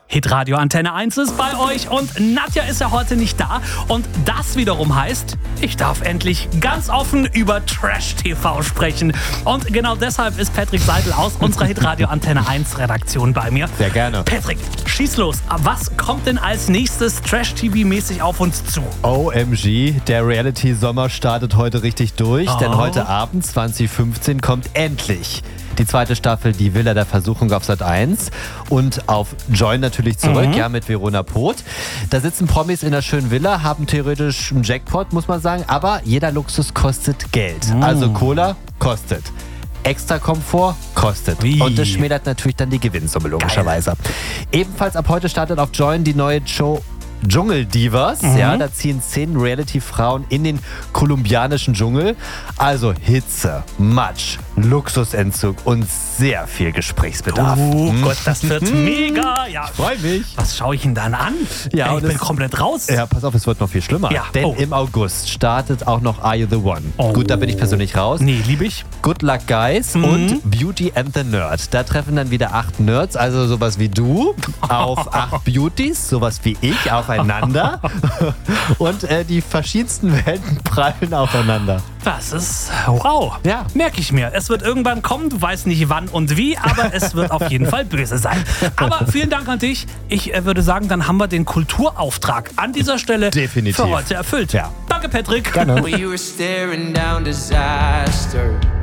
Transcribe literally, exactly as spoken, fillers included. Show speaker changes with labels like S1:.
S1: Hitradio Antenne eins ist bei euch und Nadja ist ja heute nicht da. Und das wiederum heißt, ich darf endlich ganz offen über Trash-T V sprechen. Und genau deshalb ist Patrick Seidel aus unserer Hitradio Antenne eins Redaktion bei mir.
S2: Sehr gerne.
S1: Patrick, schieß los. Was kommt denn als nächstes Trash-T V-mäßig auf uns zu?
S2: O M G, der Reality-Sommer startet heute richtig durch,
S1: Oh.
S2: denn heute Abend zwanzig fünfzehn kommt endlich die zweite Staffel Die Villa der Versuchung auf Sat eins und auf Join natürlich zurück, mhm. ja, mit Verona Poth. Da sitzen Promis in einer schönen Villa, haben theoretisch einen Jackpot, muss man sagen, aber jeder Luxus kostet Geld.
S1: Mhm.
S2: Also Cola kostet. Extra Komfort kostet.
S1: Wie?
S2: Und das schmälert natürlich dann die Gewinnsumme, logischerweise. Geil. Ebenfalls ab heute startet auf Join die neue Show Dschungeldivas. Mhm. Ja, da ziehen zehn Reality-Frauen in den kolumbianischen Dschungel. Also Hitze, Matsch, Luxusentzug und sehr viel Gesprächsbedarf.
S1: Oh
S2: hm.
S1: Gott, das wird hm. mega. Ja,
S2: freu mich.
S1: Was schaue ich denn dann an?
S2: Ja,
S1: Ey,
S2: und
S1: ich bin
S2: es,
S1: komplett raus.
S2: Ja, pass auf, es wird noch viel schlimmer.
S1: Ja.
S2: Denn
S1: oh.
S2: im August startet auch noch Are You The One?
S1: Oh.
S2: Gut, da bin ich persönlich raus.
S1: Nee, lieb ich.
S2: Good Luck Guys
S1: mhm.
S2: und Beauty and the Nerd. Da treffen dann wieder acht Nerds, also sowas wie du, auf acht Beauties, sowas wie ich, aufeinander. Und äh, die verschiedensten Welten prallen aufeinander.
S1: Das ist wow.
S2: Ja.
S1: Merke ich mir. Es wird irgendwann kommen, du weißt nicht wann und wie, aber es wird auf jeden Fall böse sein. Aber vielen Dank an dich. Ich äh, würde sagen, dann haben wir den Kulturauftrag an dieser Stelle
S2: definitiv
S1: für heute erfüllt.
S2: Ja.
S1: Danke, Patrick.
S2: Gerne.
S3: We were staring down disaster.